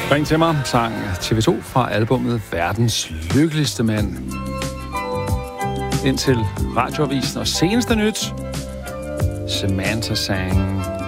Ring til mig, sang TV2 fra albummet Verdens Lykkeligste Mand. Indtil radioavisen og seneste nyt, Samantha sang